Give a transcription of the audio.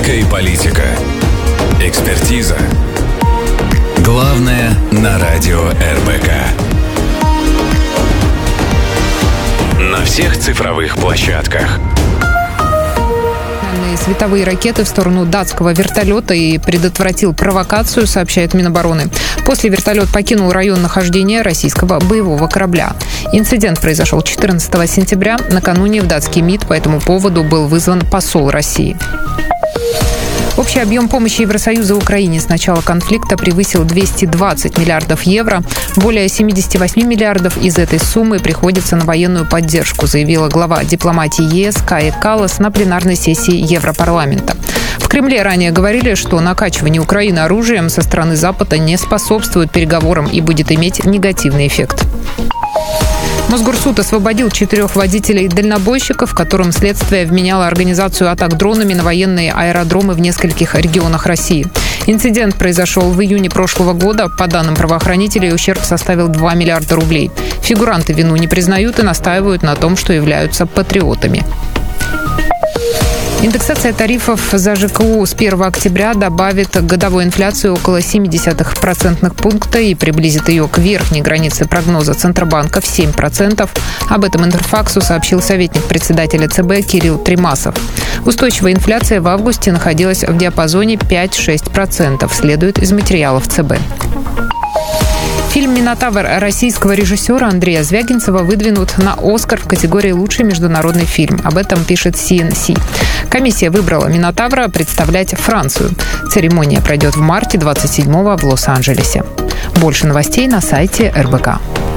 Экономика и политика. Экспертиза. Главное на радио РБК. На всех цифровых площадках. Световые ракеты в сторону датского вертолета и предотвратил провокацию, сообщает Минобороны. После вертолет покинул район нахождения российского боевого корабля. Инцидент произошел 14 сентября. Накануне в датский МИД по этому поводу был вызван посол России. Общий объем помощи Евросоюза Украине с начала конфликта превысил 220 миллиардов евро. Более 78 миллиардов из этой суммы приходится на военную поддержку, заявила глава дипломатии ЕС Кая Каллас на пленарной сессии Европарламента. В Кремле ранее говорили, что накачивание Украины оружием со стороны Запада не способствует переговорам и будет иметь негативный эффект. Мосгорсуд освободил 4 водителей-дальнобойщиков, которым следствие вменяло организацию атак дронами на военные аэродромы в нескольких регионах России. Инцидент произошел в июне прошлого года. По данным правоохранителей, ущерб составил 2 миллиарда рублей. Фигуранты вину не признают и настаивают на том, что являются патриотами. Индексация тарифов за ЖКУ с 1 октября добавит годовой инфляцию около 0,7% пункта и приблизит ее к верхней границе прогноза Центробанка в 7%. Об этом Интерфаксу сообщил советник председателя ЦБ Кирилл Тремасов. Устойчивая инфляция в августе находилась в диапазоне 5-6%, следует из материалов ЦБ. Фильм «Минотавр» российского режиссера Андрея Звягинцева выдвинут на «Оскар» в категории «Лучший международный фильм». Об этом пишет CNC. Комиссия выбрала «Минотавра» представлять Францию. Церемония пройдет в марте 27-го в Лос-Анджелесе. Больше новостей на сайте РБК.